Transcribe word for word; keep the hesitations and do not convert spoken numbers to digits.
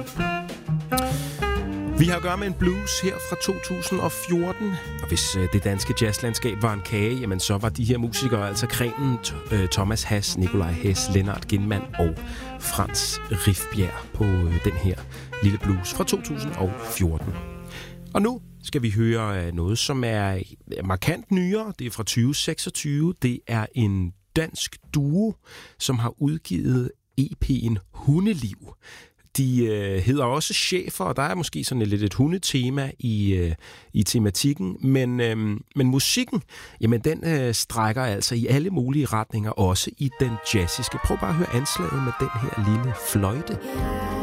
Vi har at gøre med en blues her fra to tusind og fjorten, og hvis det danske jazzlandskab var en kage, jamen så var de her musikere altså cremen: Thomas Hass, Nikolaj Hess, Lennart Ginman og Frans Rifbjerg på den her lille blues fra to tusind og fjorten. Og nu skal vi høre noget, som er markant nyere. Det er fra tyve seksogtyve. Det er en dansk duo, som har udgivet E P'en Hundeliv. De øh, hedder også Chefer, og der er måske sådan et lidt et hundetema i, øh, i tematikken, men, øh, men musikken, jamen den øh, strækker altså i alle mulige retninger, også i den jazziske. Prøv bare at høre anslaget med den her lille fløjte.